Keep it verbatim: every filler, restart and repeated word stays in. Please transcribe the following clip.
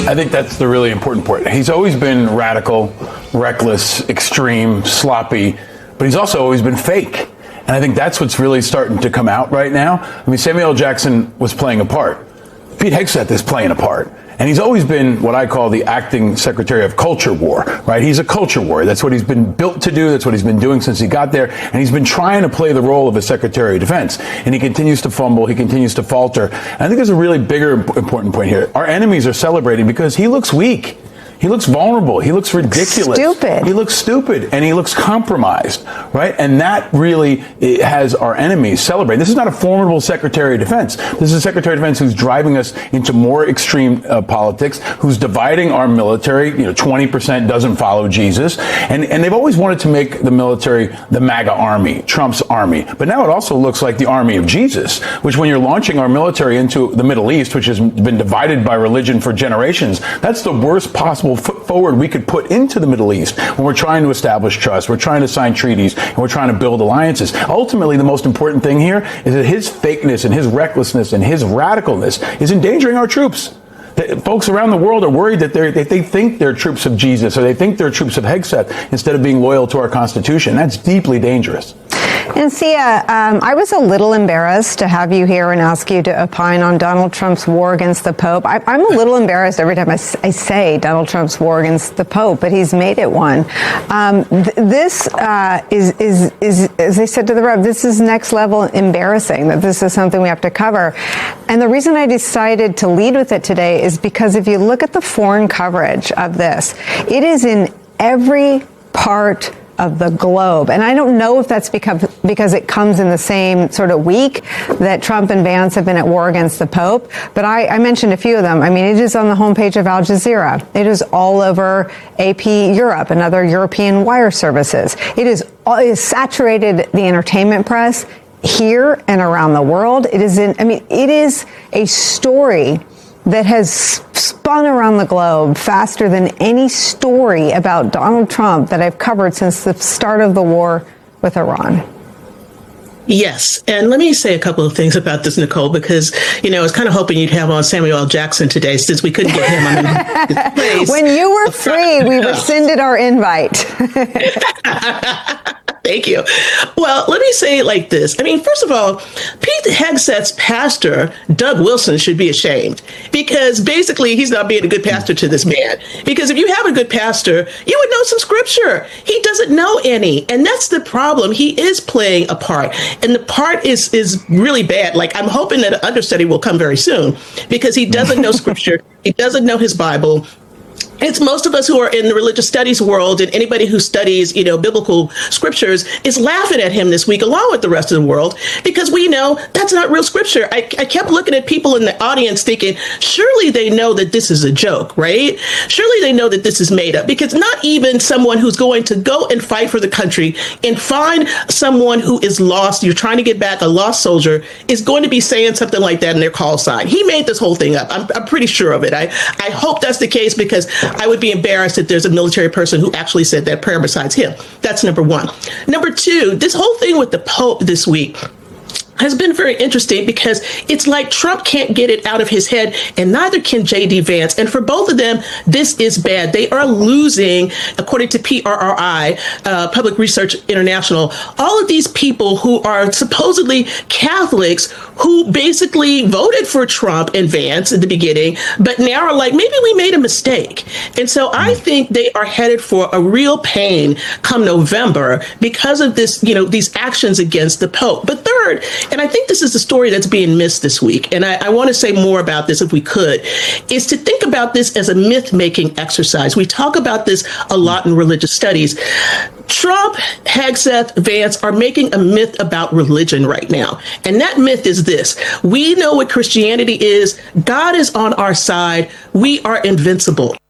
I think that's the really important part. He's always been radical, reckless, extreme, sloppy, but he's also always been fake. And I think that's what's really starting to come out right now. I mean, Samuel L. Jackson was playing a part. Pete Hegseth is playing a part. And he's always been what I call the acting secretary of culture war, right? He's a culture warrior. That's what he's been built to do. That's what he's been doing since he got there. And he's been trying to play the role of a secretary of defense. And he continues to fumble. He continues to falter. And I think there's a really bigger important point here. Our enemies are celebrating because he looks weak. He looks vulnerable. He looks ridiculous. Stupid. He looks stupid, and he looks compromised, right? And that really has our enemies celebrate. This is not a formidable Secretary of Defense. This is a Secretary of Defense who's driving us into more extreme uh, politics, who's dividing our military. You know, twenty percent doesn't follow Jesus. And, and they've always wanted to make the military the MAGA army, Trump's army. But now it also looks like the army of Jesus, which when you're launching our military into the Middle East, which has been divided by religion for generations, that's the worst possible foot forward we could put into the Middle East when we're trying to establish trust, we're trying to sign treaties, and we're trying to build alliances. Ultimately, the most important thing here is that his fakeness and his recklessness and his radicalness is endangering our troops. The, folks around the world are worried that, they're, that they think they're troops of Jesus or they think they're troops of Hegseth instead of being loyal to our Constitution. That's deeply dangerous. And Sia, um, I was a little embarrassed to have you here and ask you to opine on Donald Trump's war against the Pope. I, I'm a little embarrassed every time I, I say Donald Trump's war against the Pope, but he's made it one. Um, th- this uh, is, is, is, as I said to the Rev, this is next level embarrassing, that this is something we have to cover. And the reason I decided to lead with it today is because if you look at the foreign coverage of this, it is in every part of the globe. And I don't know if that's because, because it comes in the same sort of week that Trump and Vance have been at war against the Pope. But I, I mentioned a few of them. I mean, it is on the homepage of Al Jazeera. It is all over A P Europe and other European wire services. It is, it is saturated the entertainment press here and around the world. It is in, I mean, it is a story that has spun around the globe faster than any story about Donald Trump that I've covered since the start of the war with Iran. Yes. And let me say a couple of things about this, Nicole, because, you know, I was kind of hoping you'd have on Samuel L. Jackson today since we couldn't get him on his place. When you were free, we rescinded our invite. Thank you. Well, let me say it like this. I mean, first of all, Pete Hegseth's pastor, Doug Wilson, should be ashamed because basically he's not being a good pastor to this man. Because if you have a good pastor, you would know some scripture. He doesn't know any. And that's the problem. He is playing a part. And the part is is really bad. Like, I'm hoping that an understudy will come very soon because he doesn't know scripture. He doesn't know his Bible. It's most of us who are in the religious studies world, and anybody who studies, you know, biblical scriptures is laughing at him this week, along with the rest of the world, because we know that's not real scripture. I, I kept looking at people in the audience thinking, surely they know that this is a joke, right? Surely they know that this is made up, because not even someone who's going to go and fight for the country and find someone who is lost, you're trying to get back a lost soldier, is going to be saying something like that in their call sign. He made this whole thing up. I'm, I'm pretty sure of it. I, I hope that's the case, because I would be embarrassed if there's a military person who actually said that prayer besides him. That's number one. Number two, this whole thing with the Pope this week has been very interesting because it's like Trump can't get it out of his head, and neither can J D Vance. And for both of them, this is bad. They are losing, according to P R R I, uh, Public Research International, all of these people who are supposedly Catholics who basically voted for Trump and Vance in the beginning, but now are like, maybe we made a mistake. And so I think they are headed for a real pain come November because of this, you know, these actions against the Pope. But third, and I think this is the story that's being missed this week, and I, I want to say more about this if we could, is to think about this as a myth-making exercise. We talk about this a lot in religious studies. Trump, Hegseth, Vance are making a myth about religion right now. And that myth is this. We know what Christianity is. God is on our side. We are invincible.